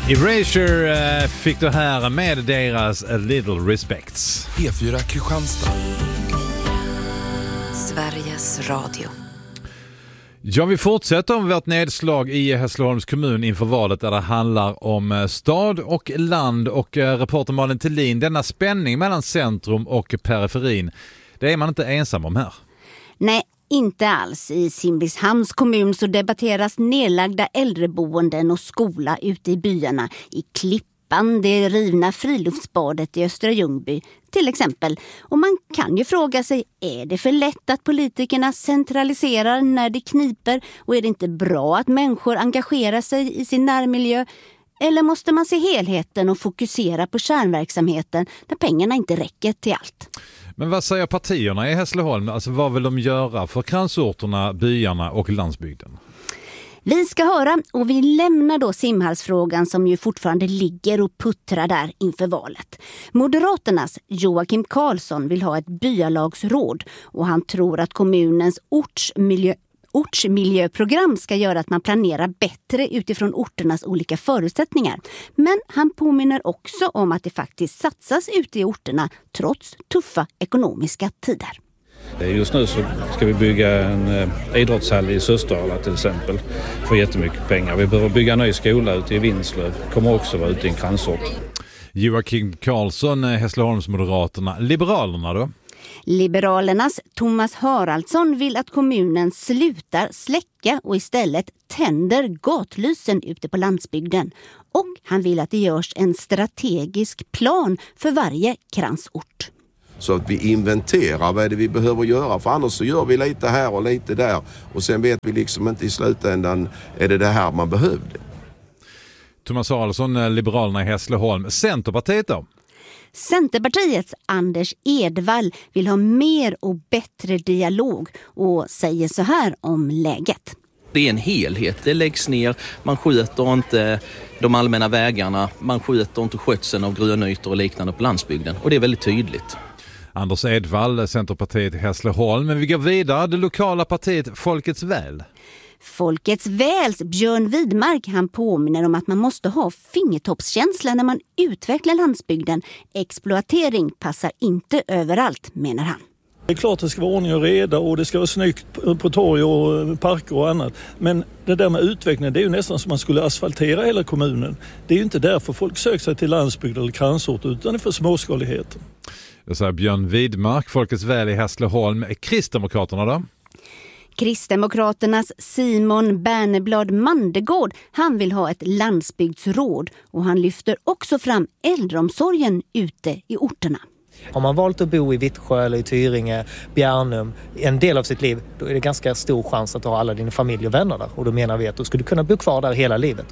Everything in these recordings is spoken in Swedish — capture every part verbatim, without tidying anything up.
Erasure uh, fick du här med deras A Little Respects. P fyra Kristianstad. Sveriges Radio. Ja, vi fortsätter om vårt nedslag i Hässleholms kommun inför valet där det handlar om stad och land och reporter Malin Thelin, denna spänning mellan centrum och periferin, det är man inte ensam om här. Nej, inte alls. I Simrishamns kommun så debatteras nedlagda äldreboenden och skola ute i byarna. I Klippan, det rivna friluftsbadet i Östra Ljungby till exempel. Och man kan ju fråga sig, är det för lätt att politikerna centraliserar när det kniper? Och är det inte bra att människor engagerar sig i sin närmiljö? Eller måste man se helheten och fokusera på kärnverksamheten där pengarna inte räcker till allt? Men vad säger partierna i Hässleholm? Alltså vad vill de göra för kransorterna, byarna och landsbygden? Vi ska höra, och vi lämnar då simhallsfrågan som ju fortfarande ligger och puttrar där inför valet. Moderaternas Joakim Karlsson vill ha ett byalagsråd och han tror att kommunens ortsmiljö ortsmiljöprogram ska göra att man planerar bättre utifrån orternas olika förutsättningar. Men han påminner också om att det faktiskt satsas ute i orterna trots tuffa ekonomiska tider. Just nu så ska vi bygga en idrottshall i Sösterdala till exempel för jättemycket pengar. Vi behöver bygga en ny skola ute i Vinslöv. Kommer också vara ute i en kransort. Joakim Karlsson, Hässleholmsmoderaterna. Liberalerna då? Liberalernas Thomas Haraldsson vill att kommunen slutar släcka och istället tänder gatlysen ute på landsbygden. Och han vill att det görs en strategisk plan för varje kransort. Så att vi inventerar vad är det vi behöver göra, för annars så gör vi lite här och lite där och sen vet vi liksom inte i slutändan är det det här man behövde. Thomas Haraldsson, Liberalerna i Hässleholm. Centerpartiet då? Centerpartiets Anders Edvall vill ha mer och bättre dialog och säger så här om läget. Det är en helhet, det läggs ner, man sköter inte de allmänna vägarna, man sköter inte skötseln av grönytor och liknande på landsbygden och det är väldigt tydligt. Anders Edvall, Centerpartiet i Hässleholm. Men vi går vidare, det lokala partiet Folkets väl. Folkets väls Björn Widmark, han påminner om att man måste ha fingertoppskänsla när man utvecklar landsbygden. Exploatering passar inte överallt, menar han. Det är klart att det ska vara ordning och reda och det ska vara snyggt på torg och parker och annat. Men det där med utveckling, det är ju nästan som man skulle asfaltera hela kommunen. Det är ju inte därför folk söker sig till landsbygd eller kransort utan det är för småskalighet. Det säger Björn Widmark, Folkets väl i Hässleholm. Kristdemokraterna då? Kristdemokraternas Simon Berneblad Mandegård, han vill ha ett landsbygdsråd och han lyfter också fram äldreomsorgen ute i orterna. Har man valt att bo i Vittsjö eller i Tyringe, Bjärnum en del av sitt liv, då är det ganska stor chans att ha alla dina familj och vänner där. Och då menar vi att du skulle kunna bo kvar där hela livet.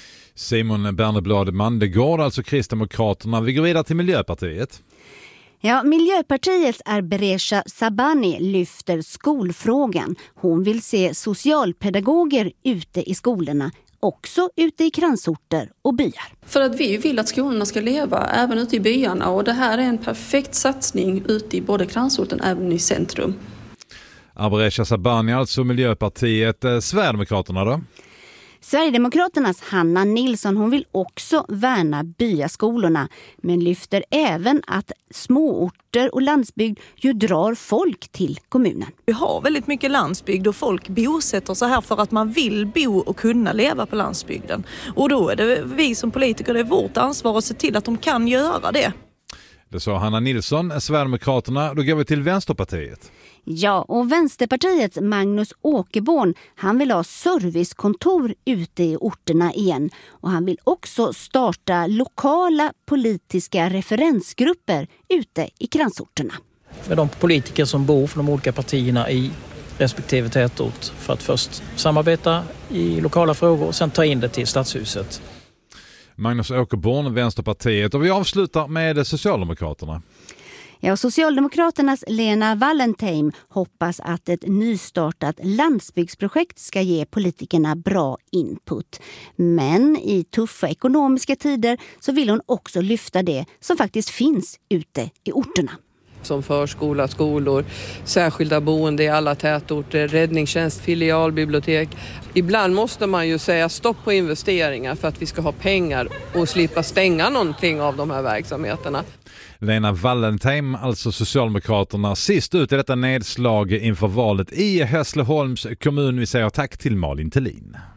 Simon Berneblad Mandegård, alltså Kristdemokraterna. Vi går vidare till Miljöpartiet. Ja, Miljöpartiets Arberesha Sabani lyfter skolfrågan. Hon vill se socialpedagoger ute i skolorna, också ute i kransorter och byar. För att vi vill att skolorna ska leva även ute i byarna och det här är en perfekt satsning ute i både kransorten även i centrum. Arberesha Sabani, alltså Miljöpartiet. Sverigedemokraterna då? Sverigedemokraternas Hanna Nilsson, hon vill också värna byaskolorna men lyfter även att småorter och landsbygd ju drar folk till kommunen. Vi har väldigt mycket landsbygd och folk bosätter sig här för att man vill bo och kunna leva på landsbygden. Och då är det vi som politiker, det är vårt ansvar att se till att de kan göra det. Det sa Hanna Nilsson, Sverigedemokraterna. Då går vi till Vänsterpartiet. Ja, och Vänsterpartiets Magnus Åkerborn, han vill ha servicekontor ute i orterna igen. Och han vill också starta lokala politiska referensgrupper ute i kransorterna. Med de politiker som bor från de olika partierna i respektive tätort för att först samarbeta i lokala frågor och sen ta in det till stadshuset. Magnus Åkerborn, Vänsterpartiet. Och vi avslutar med Socialdemokraterna. Ja, och Socialdemokraternas Lena Wallentheim hoppas att ett nystartat landsbygdsprojekt ska ge politikerna bra input. Men i tuffa ekonomiska tider så vill hon också lyfta det som faktiskt finns ute i orterna. som förskola, skolor, särskilda boende i alla tätorter, räddningstjänst, filialbibliotek. Ibland måste man ju säga stopp på investeringar för att vi ska ha pengar och slippa stänga någonting av de här verksamheterna. Lena Wallentheim, alltså Socialdemokraterna, sist ut i detta nedslag inför valet i Hässleholms kommun. Vi säger tack till Malin Thelin.